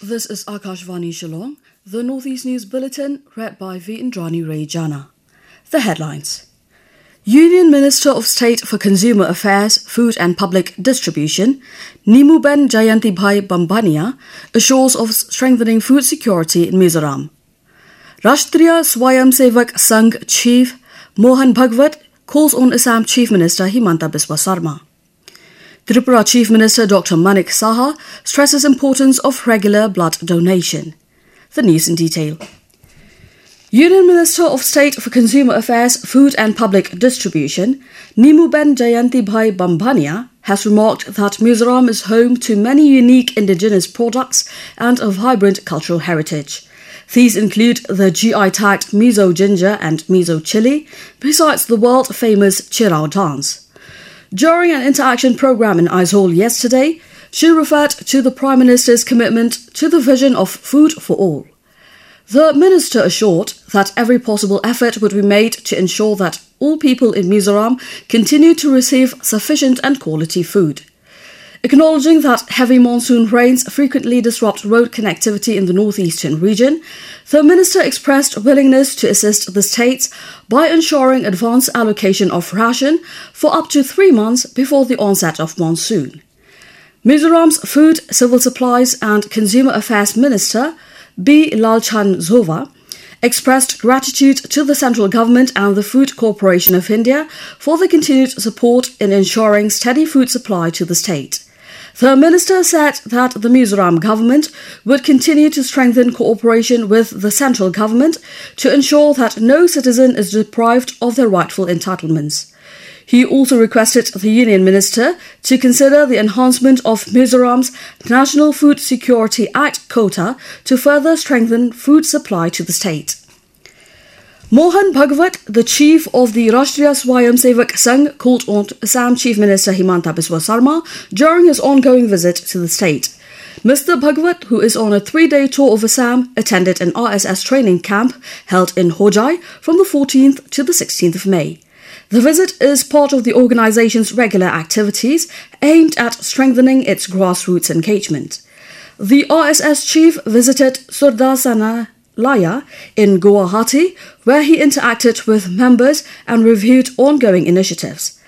This is Akashvani Shillong, the Northeast News Bulletin, read by V. Indrani Rejana. The headlines. Union Minister of State for Consumer Affairs, Food and Public Distribution, Nimuben Jayantibhai Bambania, assures of strengthening food security in Mizoram. Rashtriya Swayamsevak Sangh Chief Mohan Bhagwat calls on Assam Chief Minister Himanta Biswa Sarma. Tripura Chief Minister Dr. Manik Saha stresses importance of regular blood donation. The news in detail. Union Minister of State for Consumer Affairs, Food and Public Distribution, Nimuben Jayantibhai Bambania, has remarked that Mizoram is home to many unique indigenous products and a vibrant cultural heritage. These include the GI-tagged Mizo ginger and Mizo chili, besides the world-famous Chirao dance. During an interaction program in Aizawl yesterday, she referred to the Prime Minister's commitment to the vision of food for all. The minister assured that every possible effort would be made to ensure that all people in Mizoram continue to receive sufficient and quality food. Acknowledging that heavy monsoon rains frequently disrupt road connectivity in the northeastern region, the minister expressed willingness to assist the states by ensuring advance allocation of ration for up to 3 months before the onset of monsoon. Mizoram's Food, Civil Supplies and Consumer Affairs Minister, B. Lalchan Zova, expressed gratitude to the central government and the Food Corporation of India for the continued support in ensuring steady food supply to the state. The minister said that the Mizoram government would continue to strengthen cooperation with the central government to ensure that no citizen is deprived of their rightful entitlements. He also requested the Union Minister to consider the enhancement of Mizoram's National Food Security Act quota to further strengthen food supply to the state. Mohan Bhagwat, the chief of the Rashtriya Swayamsevak Sangh, called on Assam Chief Minister Himanta Biswa Sarma during his ongoing visit to the state. Mr. Bhagwat, who is on a 3-day tour of Assam, attended an RSS training camp held in Hojai from the 14th to the 16th of May. The visit is part of the organization's regular activities aimed at strengthening its grassroots engagement. The RSS chief visited Surdasana Laya in Guwahati, where he interacted with members and reviewed ongoing initiatives.